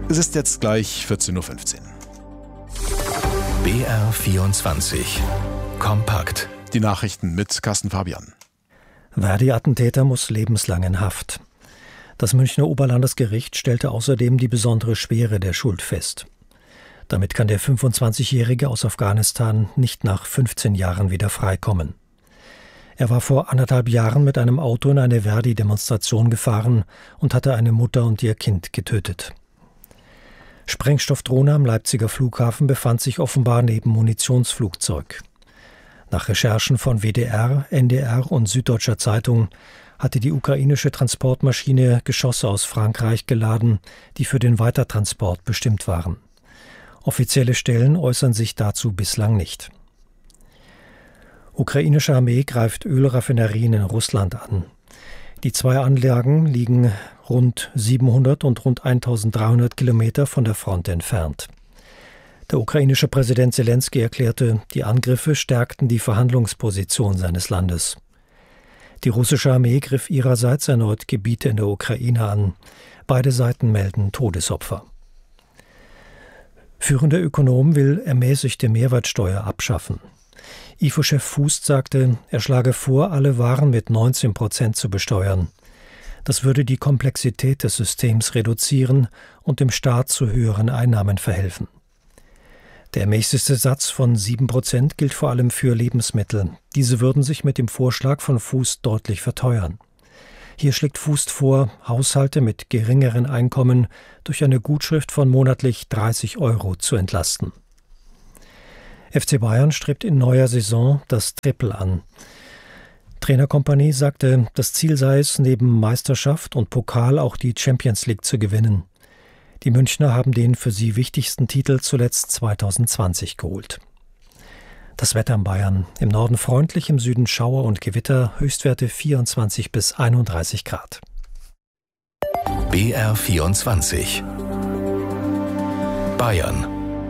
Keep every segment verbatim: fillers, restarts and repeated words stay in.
Es ist jetzt gleich vierzehn Uhr fünfzehn. B R vierundzwanzig. Kompakt. Die Nachrichten mit Carsten Fabian. Verdi-Attentäter muss lebenslang in Haft. Das Münchner Oberlandesgericht stellte außerdem die besondere Schwere der Schuld fest. Damit kann der fünfundzwanzigjährige aus Afghanistan nicht nach fünfzehn Jahren wieder freikommen. Er war vor anderthalb Jahren mit einem Auto in eine Verdi-Demonstration gefahren und hatte eine Mutter und ihr Kind getötet. Sprengstoffdrohne am Leipziger Flughafen befand sich offenbar neben Munitionsflugzeug. Nach Recherchen von W D R, N D R und Süddeutscher Zeitung hatte die ukrainische Transportmaschine Geschosse aus Frankreich geladen, die für den Weitertransport bestimmt waren. Offizielle Stellen äußern sich dazu bislang nicht. Ukrainische Armee greift Ölraffinerien in Russland an. Die zwei Anlagen liegen rund siebenhundert und rund eintausenddreihundert Kilometer von der Front entfernt. Der ukrainische Präsident Selenskyj erklärte, die Angriffe stärkten die Verhandlungsposition seines Landes. Die russische Armee griff ihrerseits erneut Gebiete in der Ukraine an. Beide Seiten melden Todesopfer. Führender Ökonom will ermäßigte Mehrwertsteuer abschaffen. I F O-Chef Fußt sagte, er schlage vor, alle Waren mit neunzehn Prozent zu besteuern. Das würde die Komplexität des Systems reduzieren und dem Staat zu höheren Einnahmen verhelfen. Der ermäßigte Satz von sieben Prozent gilt vor allem für Lebensmittel. Diese würden sich mit dem Vorschlag von Fußt deutlich verteuern. Hier schlägt Fußt vor, Haushalte mit geringeren Einkommen durch eine Gutschrift von monatlich dreißig Euro zu entlasten. F C Bayern strebt in neuer Saison das Triple an. Trainerkompanie sagte, das Ziel sei es, neben Meisterschaft und Pokal auch die Champions League zu gewinnen. Die Münchner haben den für sie wichtigsten Titel zuletzt zweitausendzwanzig geholt. Das Wetter in Bayern. Im Norden freundlich, im Süden Schauer und Gewitter, Höchstwerte vierundzwanzig bis einunddreißig Grad. B R vierundzwanzig. Bayern.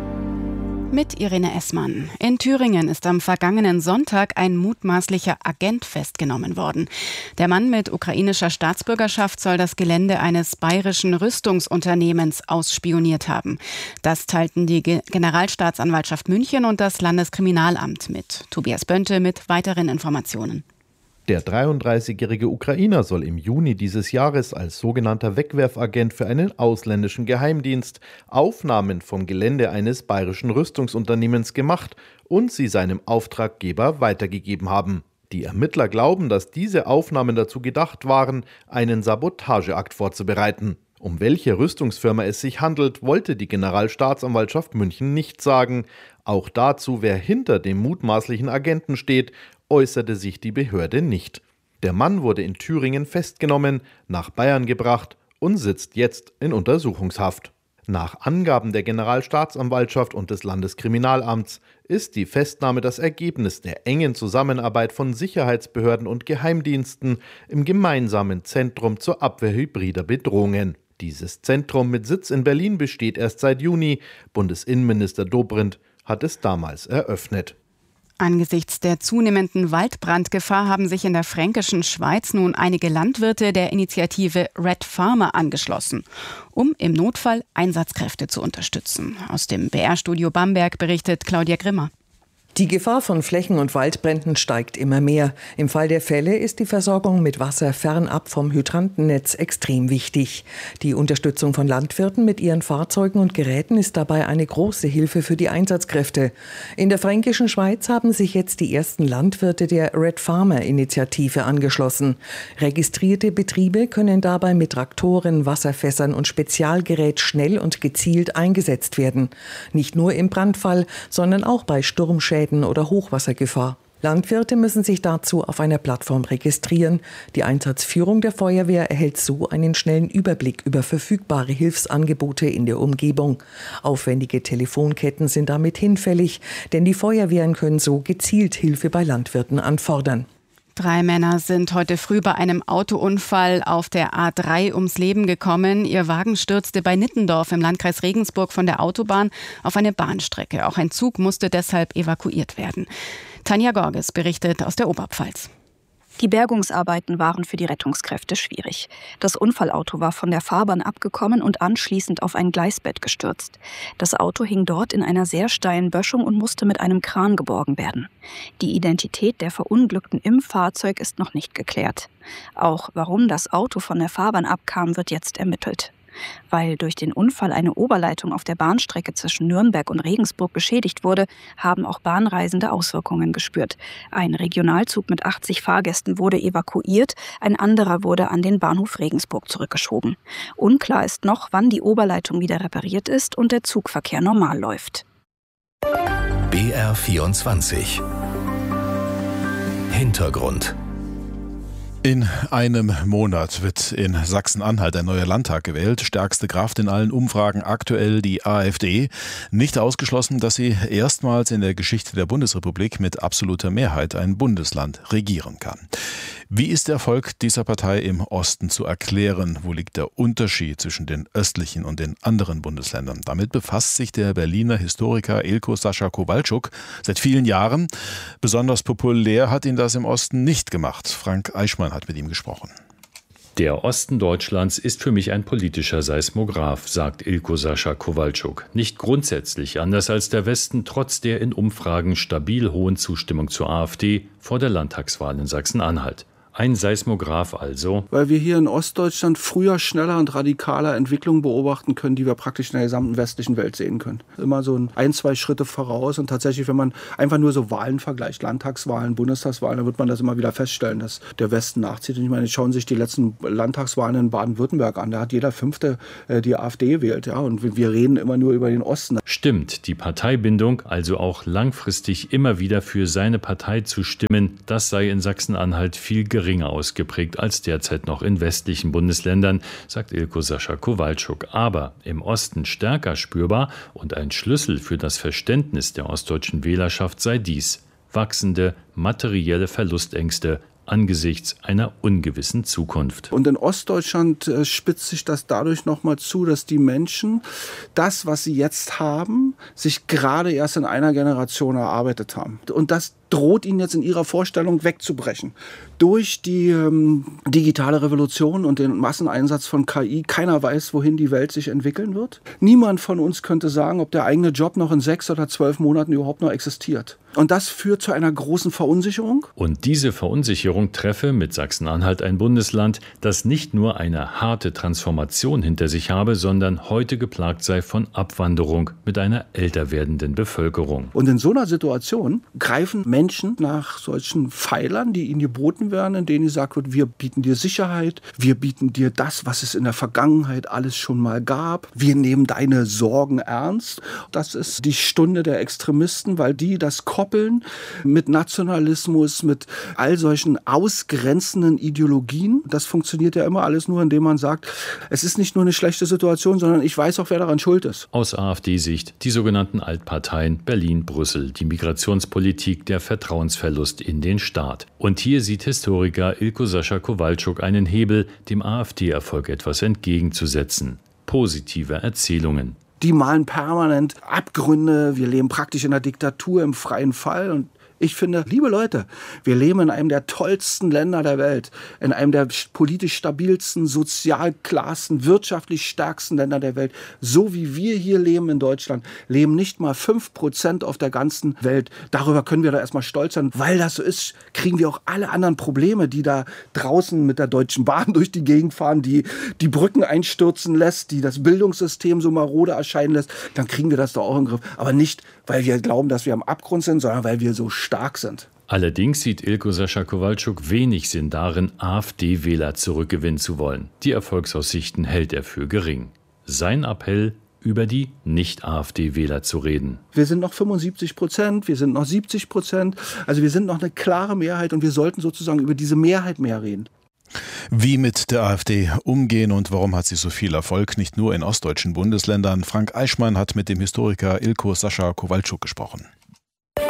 Mit Irene Essmann. In Thüringen ist am vergangenen Sonntag ein mutmaßlicher Agent festgenommen worden. Der Mann mit ukrainischer Staatsbürgerschaft soll das Gelände eines bayerischen Rüstungsunternehmens ausspioniert haben. Das teilten die Generalstaatsanwaltschaft München und das Landeskriminalamt mit. Tobias Bönte mit weiteren Informationen. Der dreiunddreißigjährige Ukrainer soll im Juni dieses Jahres als sogenannter Wegwerfagent für einen ausländischen Geheimdienst Aufnahmen vom Gelände eines bayerischen Rüstungsunternehmens gemacht und sie seinem Auftraggeber weitergegeben haben. Die Ermittler glauben, dass diese Aufnahmen dazu gedacht waren, einen Sabotageakt vorzubereiten. Um welche Rüstungsfirma es sich handelt, wollte die Generalstaatsanwaltschaft München nicht sagen. Auch dazu, wer hinter dem mutmaßlichen Agenten steht, äußerte sich die Behörde nicht. Der Mann wurde in Thüringen festgenommen, nach Bayern gebracht und sitzt jetzt in Untersuchungshaft. Nach Angaben der Generalstaatsanwaltschaft und des Landeskriminalamts ist die Festnahme das Ergebnis der engen Zusammenarbeit von Sicherheitsbehörden und Geheimdiensten im gemeinsamen Zentrum zur Abwehr hybrider Bedrohungen. Dieses Zentrum mit Sitz in Berlin besteht erst seit Juni. Bundesinnenminister Dobrindt hat es damals eröffnet. Angesichts der zunehmenden Waldbrandgefahr haben sich in der fränkischen Schweiz nun einige Landwirte der Initiative Red Farmer angeschlossen, um im Notfall Einsatzkräfte zu unterstützen. Aus dem B R-Studio Bamberg berichtet Claudia Grimmer. Die Gefahr von Flächen- und Waldbränden steigt immer mehr. Im Fall der Fälle ist die Versorgung mit Wasser fernab vom Hydrantennetz extrem wichtig. Die Unterstützung von Landwirten mit ihren Fahrzeugen und Geräten ist dabei eine große Hilfe für die Einsatzkräfte. In der fränkischen Schweiz haben sich jetzt die ersten Landwirte der Red Farmer Initiative angeschlossen. Registrierte Betriebe können dabei mit Traktoren, Wasserfässern und Spezialgerät schnell und gezielt eingesetzt werden. Nicht nur im Brandfall, sondern auch bei Sturmschäden oder Hochwassergefahr. Landwirte müssen sich dazu auf einer Plattform registrieren. Die Einsatzführung der Feuerwehr erhält so einen schnellen Überblick über verfügbare Hilfsangebote in der Umgebung. Aufwendige Telefonketten sind damit hinfällig, denn die Feuerwehren können so gezielt Hilfe bei Landwirten anfordern. Drei Männer sind heute früh bei einem Autounfall auf der A drei ums Leben gekommen. Ihr Wagen stürzte bei Nittendorf im Landkreis Regensburg von der Autobahn auf eine Bahnstrecke. Auch ein Zug musste deshalb evakuiert werden. Tanja Gorges berichtet aus der Oberpfalz. Die Bergungsarbeiten waren für die Rettungskräfte schwierig. Das Unfallauto war von der Fahrbahn abgekommen und anschließend auf ein Gleisbett gestürzt. Das Auto hing dort in einer sehr steilen Böschung und musste mit einem Kran geborgen werden. Die Identität der Verunglückten im Fahrzeug ist noch nicht geklärt. Auch warum das Auto von der Fahrbahn abkam, wird jetzt ermittelt. Weil durch den Unfall eine Oberleitung auf der Bahnstrecke zwischen Nürnberg und Regensburg beschädigt wurde, haben auch Bahnreisende Auswirkungen gespürt. Ein Regionalzug mit achtzig Fahrgästen wurde evakuiert, ein anderer wurde an den Bahnhof Regensburg zurückgeschoben. Unklar ist noch, wann die Oberleitung wieder repariert ist und der Zugverkehr normal läuft. B R vierundzwanzig Hintergrund. In einem Monat wird in Sachsen-Anhalt ein neuer Landtag gewählt. Stärkste Kraft in allen Umfragen aktuell die AfD. Nicht ausgeschlossen, dass sie erstmals in der Geschichte der Bundesrepublik mit absoluter Mehrheit ein Bundesland regieren kann. Wie ist der Erfolg dieser Partei im Osten zu erklären? Wo liegt der Unterschied zwischen den östlichen und den anderen Bundesländern? Damit befasst sich der Berliner Historiker Ilko Sascha Kowalczuk seit vielen Jahren. Besonders populär hat ihn das im Osten nicht gemacht. Frank Eichmann hat mit ihm gesprochen. Der Osten Deutschlands ist für mich ein politischer Seismograph, sagt Ilko Sascha Kowalczuk. Nicht grundsätzlich anders als der Westen, trotz der in Umfragen stabil hohen Zustimmung zur AfD vor der Landtagswahl in Sachsen-Anhalt. Ein Seismograph also. Weil wir hier in Ostdeutschland früher, schneller und radikaler Entwicklungen beobachten können, die wir praktisch in der gesamten westlichen Welt sehen können. Immer so ein, ein, zwei Schritte voraus. Und tatsächlich, wenn man einfach nur so Wahlen vergleicht, Landtagswahlen, Bundestagswahlen, dann wird man das immer wieder feststellen, dass der Westen nachzieht. Und ich meine, schauen sich die letzten Landtagswahlen in Baden-Württemberg an. Da hat jeder Fünfte äh, die AfD gewählt. Ja? Und wir reden immer nur über den Osten. Stimmt, die Parteibindung, also auch langfristig immer wieder für seine Partei zu stimmen, das sei in Sachsen-Anhalt viel geringer ausgeprägt als derzeit noch in westlichen Bundesländern, sagt Ilko Sascha Kowalczuk. Aber im Osten stärker spürbar und ein Schlüssel für das Verständnis der ostdeutschen Wählerschaft sei dies: wachsende materielle Verlustängste angesichts einer ungewissen Zukunft. Und in Ostdeutschland äh, spitzt sich das dadurch nochmal zu, dass die Menschen das, was sie jetzt haben, sich gerade erst in einer Generation erarbeitet haben. Und das droht ihnen jetzt in ihrer Vorstellung wegzubrechen. Durch die ähm, digitale Revolution und den Masseneinsatz von K I, keiner weiß, wohin die Welt sich entwickeln wird. Niemand von uns könnte sagen, ob der eigene Job noch in sechs oder zwölf Monaten überhaupt noch existiert. Und das führt zu einer großen Verunsicherung. Und diese Verunsicherung treffe mit Sachsen-Anhalt ein Bundesland, das nicht nur eine harte Transformation hinter sich habe, sondern heute geplagt sei von Abwanderung mit einer älter werdenden Bevölkerung. Und in so einer Situation greifen Menschen nach solchen Pfeilern, die ihnen geboten werden, in denen gesagt wird, wir bieten dir Sicherheit, wir bieten dir das, was es in der Vergangenheit alles schon mal gab, wir nehmen deine Sorgen ernst. Das ist die Stunde der Extremisten, weil die das koppeln mit Nationalismus, mit all solchen ausgrenzenden Ideologien. Das funktioniert ja immer alles nur, indem man sagt, es ist nicht nur eine schlechte Situation, sondern ich weiß auch, wer daran schuld ist. Aus AfD-Sicht die sogenannten Altparteien Berlin, Brüssel, die Migrationspolitik, der Vertrauensverlust in den Staat. Und hier sieht Historiker Ilko Sascha Kowalczuk einen Hebel, dem AfD-Erfolg etwas entgegenzusetzen: positive Erzählungen. Die malen permanent Abgründe, wir leben praktisch in einer Diktatur im freien Fall. Und ich finde, liebe Leute, wir leben in einem der tollsten Länder der Welt, in einem der politisch stabilsten, sozial klarsten, wirtschaftlich stärksten Länder der Welt. So wie wir hier leben in Deutschland, leben nicht mal fünf Prozent auf der ganzen Welt. Darüber können wir da erstmal stolz sein. Weil das so ist, kriegen wir auch alle anderen Probleme, die da draußen mit der Deutschen Bahn durch die Gegend fahren, die die Brücken einstürzen lässt, die das Bildungssystem so marode erscheinen lässt. Dann kriegen wir das doch auch in den Griff. Aber nicht, weil wir glauben, dass wir am Abgrund sind, sondern weil wir so stark sind. Allerdings sieht Ilko Sascha Kowalczuk wenig Sinn darin, AfD-Wähler zurückgewinnen zu wollen. Die Erfolgsaussichten hält er für gering. Sein Appell: über die Nicht-AfD-Wähler zu reden. Wir sind noch fünfundsiebzig Prozent, wir sind noch siebzig Prozent. Also wir sind noch eine klare Mehrheit und wir sollten sozusagen über diese Mehrheit mehr reden. Wie mit der AfD umgehen und warum hat sie so viel Erfolg, nicht nur in ostdeutschen Bundesländern? Frank Eichmann hat mit dem Historiker Ilko Sascha Kowalczuk gesprochen.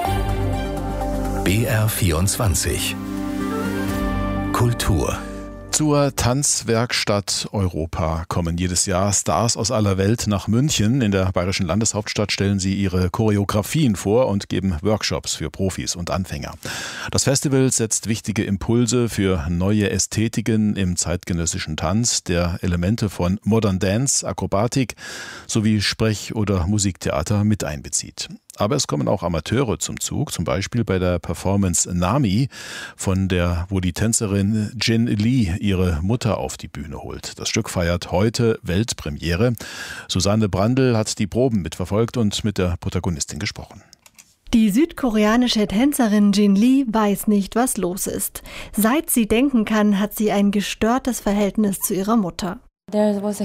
B R vierundzwanzig Kultur. Zur Tanzwerkstatt Europa kommen jedes Jahr Stars aus aller Welt nach München. In der bayerischen Landeshauptstadt stellen sie ihre Choreografien vor und geben Workshops für Profis und Anfänger. Das Festival setzt wichtige Impulse für neue Ästhetiken im zeitgenössischen Tanz, der Elemente von Modern Dance, Akrobatik sowie Sprech- oder Musiktheater mit einbezieht. Aber es kommen auch Amateure zum Zug, zum Beispiel bei der Performance Nami, von der, wo die Tänzerin Jin Lee ihre Mutter auf die Bühne holt. Das Stück feiert heute Weltpremiere. Susanne Brandl hat die Proben mitverfolgt und mit der Protagonistin gesprochen. Die südkoreanische Tänzerin Jin Lee weiß nicht, was los ist. Seit sie denken kann, hat sie ein gestörtes Verhältnis zu ihrer Mutter. Da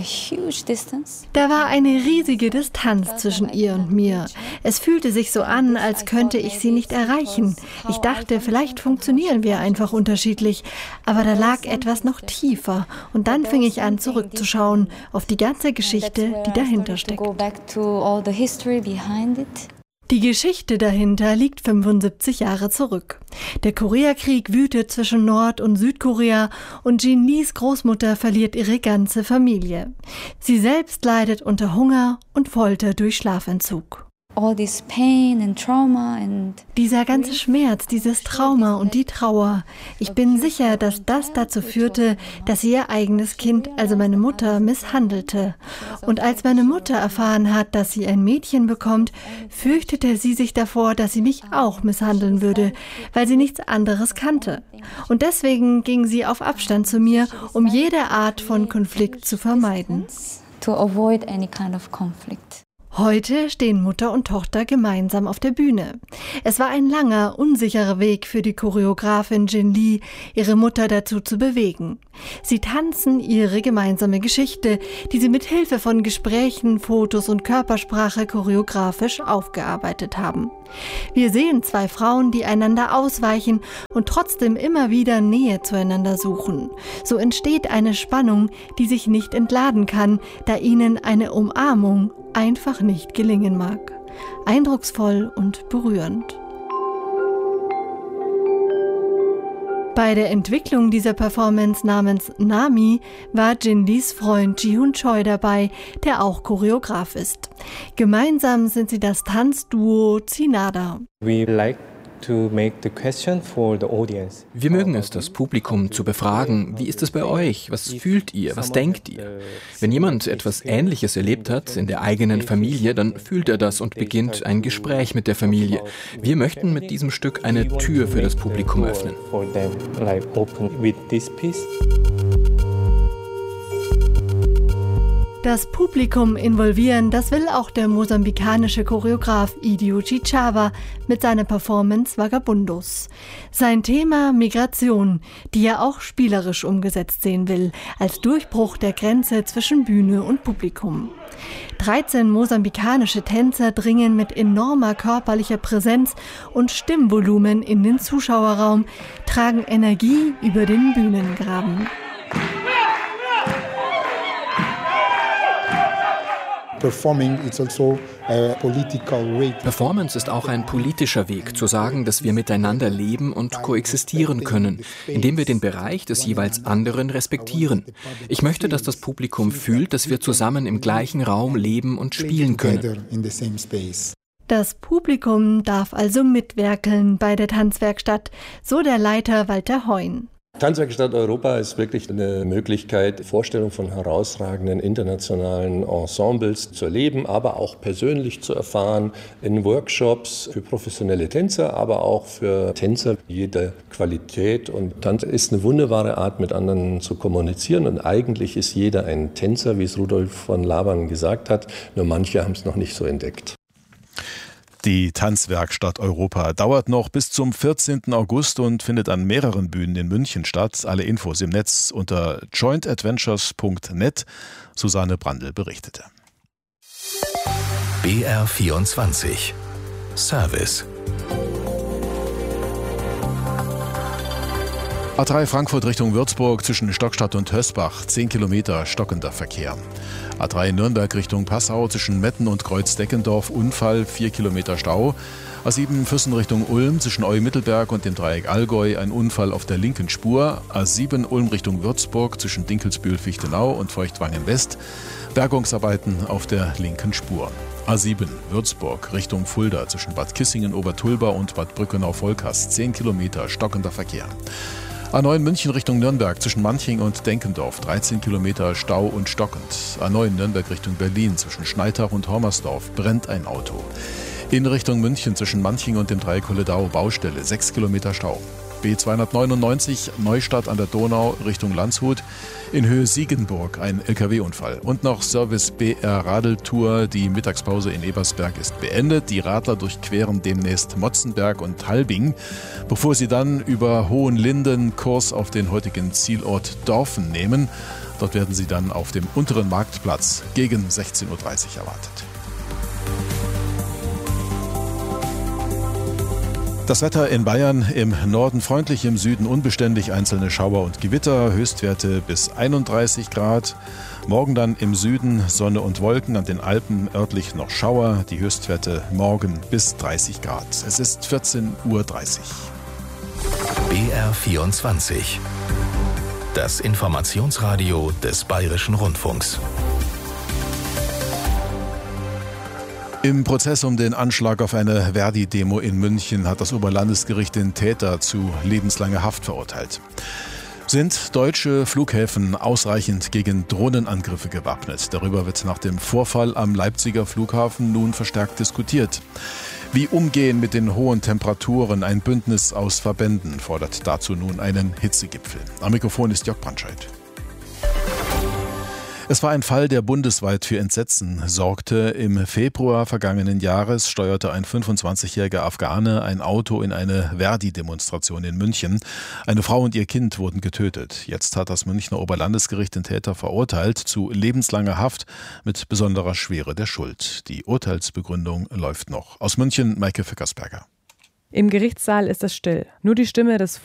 war eine riesige Distanz zwischen ihr und mir. Es fühlte sich so an, als könnte ich sie nicht erreichen. Ich dachte, vielleicht funktionieren wir einfach unterschiedlich. Aber da lag etwas noch tiefer. Und dann fing ich an, zurückzuschauen auf die ganze Geschichte, die dahinter steckt. Die Geschichte dahinter liegt fünfundsiebzig Jahre zurück. Der Koreakrieg wütet zwischen Nord- und Südkorea und Jin Lees Großmutter verliert ihre ganze Familie. Sie selbst leidet unter Hunger und Folter durch Schlafentzug. All this pain and trauma and Dieser ganze Schmerz, dieses Trauma und die Trauer. Ich bin sicher, dass das dazu führte, dass sie ihr eigenes Kind, also meine Mutter, misshandelte. Und als meine Mutter erfahren hat, dass sie ein Mädchen bekommt, fürchtete sie sich davor, dass sie mich auch misshandeln würde, weil sie nichts anderes kannte. Und deswegen ging sie auf Abstand zu mir, um jede Art von Konflikt zu vermeiden. To avoid any kind of conflict. Heute stehen Mutter und Tochter gemeinsam auf der Bühne. Es war ein langer, unsicherer Weg für die Choreografin Jin Lee, ihre Mutter dazu zu bewegen. Sie tanzen ihre gemeinsame Geschichte, die sie mit Hilfe von Gesprächen, Fotos und Körpersprache choreografisch aufgearbeitet haben. Wir sehen zwei Frauen, die einander ausweichen und trotzdem immer wieder Nähe zueinander suchen. So entsteht eine Spannung, die sich nicht entladen kann, da ihnen eine Umarmung einfach nicht gelingen mag. Eindrucksvoll und berührend. Bei der Entwicklung dieser Performance namens Nami war Jin Lees Freund Ji-Hoon Choi dabei, der auch Choreograf ist. Gemeinsam sind sie das Tanzduo Tsinada. We like to make the question for the audience. Wir mögen es, das Publikum zu befragen. Wie ist es bei euch? Was fühlt ihr? Was denkt ihr? Wenn jemand etwas Ähnliches erlebt hat in der eigenen Familie, dann fühlt er das und beginnt ein Gespräch mit der Familie. Wir möchten mit diesem Stück eine Tür für das Publikum öffnen. Das Publikum involvieren, das will auch der mosambikanische Choreograf Idio Chichava mit seiner Performance Vagabundos. Sein Thema Migration, die er auch spielerisch umgesetzt sehen will, als Durchbruch der Grenze zwischen Bühne und Publikum. dreizehn mosambikanische Tänzer dringen mit enormer körperlicher Präsenz und Stimmvolumen in den Zuschauerraum, tragen Energie über den Bühnengraben. Performance ist auch ein politischer Weg, zu sagen, dass wir miteinander leben und koexistieren können, indem wir den Bereich des jeweils anderen respektieren. Ich möchte, dass das Publikum fühlt, dass wir zusammen im gleichen Raum leben und spielen können. Das Publikum darf also mitwerkeln bei der Tanzwerkstatt, so der Leiter Walter Heun. Tanzwerkstatt Europa ist wirklich eine Möglichkeit, Vorstellungen von herausragenden internationalen Ensembles zu erleben, aber auch persönlich zu erfahren, in Workshops für professionelle Tänzer, aber auch für Tänzer jeder Qualität. Und Tanz ist eine wunderbare Art, mit anderen zu kommunizieren. Und eigentlich ist jeder ein Tänzer, wie es Rudolf von Laban gesagt hat, nur manche haben es noch nicht so entdeckt. Die Tanzwerkstatt Europa dauert noch bis zum vierzehnten August und findet an mehreren Bühnen in München statt. Alle Infos im Netz unter joint adventures punkt net. Susanne Brandl berichtete. B R vierundzwanzig Service. A drei Frankfurt Richtung Würzburg zwischen Stockstadt und Hösbach, zehn Kilometer stockender Verkehr. A drei Nürnberg Richtung Passau zwischen Metten und Kreuz-Deckendorf, Unfall, vier Kilometer Stau. A sieben Füssen Richtung Ulm zwischen Eu-Mittelberg und dem Dreieck Allgäu, ein Unfall auf der linken Spur. A sieben Ulm Richtung Würzburg zwischen Dinkelsbühl-Fichtenau und Feuchtwangen West, Bergungsarbeiten auf der linken Spur. A sieben Würzburg Richtung Fulda zwischen Bad Kissingen, Obertulba und Bad Brückenau-Volkast, zehn Kilometer stockender Verkehr. A neun München Richtung Nürnberg zwischen Manching und Denkendorf, dreizehn Kilometer Stau und stockend. A neun Nürnberg Richtung Berlin zwischen Schneitach und Hommersdorf, brennt ein Auto. In Richtung München zwischen Manching und dem Dreieck Holledau, Baustelle, sechs Kilometer Stau. B zweihundertneunundneunzig Neustadt an der Donau Richtung Landshut, in Höhe Siegenburg ein L K W-Unfall. Und noch Service B R Radeltour, die Mittagspause in Ebersberg ist beendet. Die Radler durchqueren demnächst Motzenberg und Halbing, bevor sie dann über Hohenlinden Kurs auf den heutigen Zielort Dorfen nehmen. Dort werden sie dann auf dem unteren Marktplatz gegen sechzehn Uhr dreißig erwartet. Das Wetter in Bayern: im Norden freundlich, im Süden unbeständig, einzelne Schauer und Gewitter, Höchstwerte bis einunddreißig Grad. Morgen dann im Süden Sonne und Wolken, an den Alpen örtlich noch Schauer, die Höchstwerte morgen bis dreißig Grad. Es ist vierzehn Uhr dreißig. B R vierundzwanzig. Das Informationsradio des Bayerischen Rundfunks. Im Prozess um den Anschlag auf eine Verdi-Demo in München hat das Oberlandesgericht den Täter zu lebenslanger Haft verurteilt. Sind deutsche Flughäfen ausreichend gegen Drohnenangriffe gewappnet? Darüber wird nach dem Vorfall am Leipziger Flughafen nun verstärkt diskutiert. Wie umgehen mit den hohen Temperaturen? Ein Bündnis aus Verbänden fordert dazu nun einen Hitzegipfel. Am Mikrofon ist Jörg Brandscheid. Es war ein Fall, der bundesweit für Entsetzen sorgte. Im Februar vergangenen Jahres steuerte ein fünfundzwanzigjähriger Afghane ein Auto in eine Verdi-Demonstration in München. Eine Frau und ihr Kind wurden getötet. Jetzt hat das Münchner Oberlandesgericht den Täter verurteilt zu lebenslanger Haft mit besonderer Schwere der Schuld. Die Urteilsbegründung läuft noch. Aus München, Maike Fickersberger. Im Gerichtssaal ist es still. Nur die Stimme des